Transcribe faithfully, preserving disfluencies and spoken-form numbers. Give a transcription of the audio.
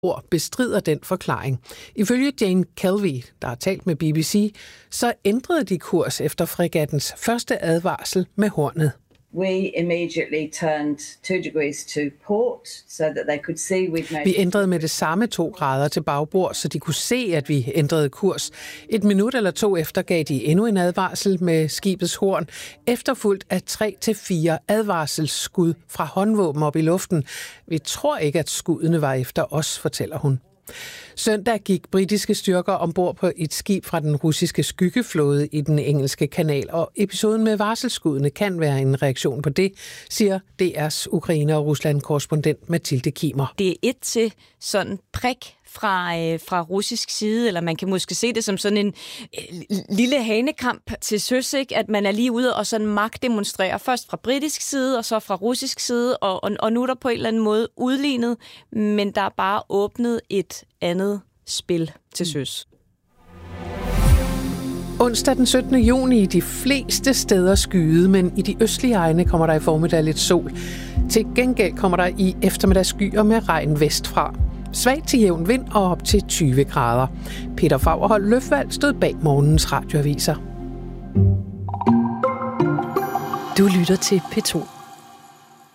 ord bestrider den forklaring. Ifølge Jane Kelvey, der har talt med B B C, så ændrede de kurs efter fregattens første advarsel med hornet. We immediately turned two degrees to port, so that they could see we'd made... Vi ændrede med det samme to grader til bagbord, så de kunne se, at vi ændrede kurs. Et minut eller to efter gav de endnu en advarsel med skibets horn, efterfulgt af tre til fire advarselsskud fra håndvåben op i luften. Vi tror ikke, at skuddene var efter os, fortæller hun. Søndag gik britiske styrker ombord på et skib fra den russiske skyggeflåde i den engelske kanal, og episoden med varselsskuddene kan være en reaktion på det, siger D R's Ukraine- og Rusland-korrespondent Mathilde Kimer. Det er et til sådan prik fra, øh, fra russisk side, eller man kan måske se det som sådan en øh, lille hanekamp til søs, ikke? At man er lige ude og sådan magtdemonstrerer, først fra britisk side, og så fra russisk side, og, og, og nu er der på en eller anden måde udlignet, men der er bare åbnet et andet spil til søs. Onsdag den syttende juni i de fleste steder skyet, men i de østlige egne kommer der i formiddag lidt sol. Til gengæld kommer der i eftermiddag skyer med regn vestfra. Svag til jævn vind og op til tyve grader. Peter Fagerholt Løfvald stod bag morgens radioaviser. Du lytter til P to.